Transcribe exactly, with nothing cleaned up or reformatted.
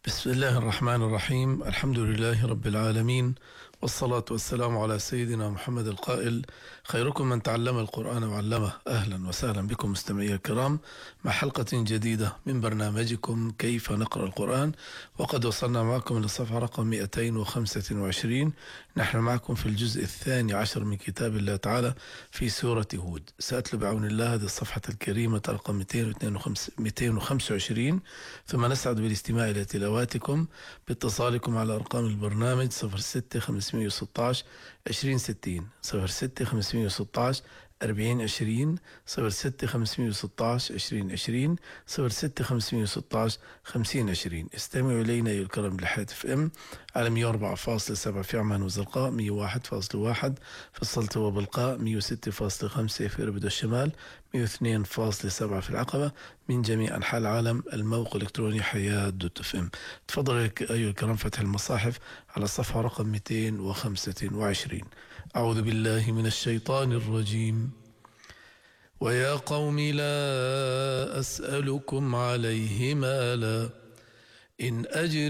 بسم الله الرحمن الرحيم. الحمد لله رب العالمين، والصلاة والسلام على سيدنا محمد القائل: خيركم من تعلم القرآن وعلمه. أهلا وسهلا بكم مستمعي الكرام مع حلقة جديدة من برنامجكم كيف نقرأ القرآن، وقد وصلنا معكم للصفحة رقم مئتين وخمسة وعشرين. نحن معكم في الجزء الثاني عشر من كتاب الله تعالى في سورة هود. سأتلو بعون الله هذه الصفحة الكريمة رقم مئتين وخمسة وعشرين، ثم نسعد بالاستماع إلى تلاواتكم باتصالكم على أرقام البرنامج صفر ستة خمسمائة وستة عشر عشرين ستين، صفر ستة خمسمائة وستة عشر أربعين عشرين، صفر ستة خمسمائة وستة عشر عشرين عشرين، صفر ستة خمسمائة وستة عشر خمسين عشرين. استمعوا إلينا أيها الكرام بالهاتف ام على مئة وأربعة فاصلة سبعة في عمان وزرقاء، مئة وواحد فاصلة واحد في السلطة وبلقاء، مئة وستة فاصلة خمسة في إربد الشمال، مئة واثنين فاصلة سبعة في العقبة. من جميع أنحاء العالم الموقع الإلكتروني حياة دوت اف ام. تفضلوا أيها الكرام فتح المصاحف على الصفحة رقم مئتين وخمسة وعشرين. أعوذ بالله من الشيطان الرجيم. ويا قوم لا أسألكم عليه مالا إن أجري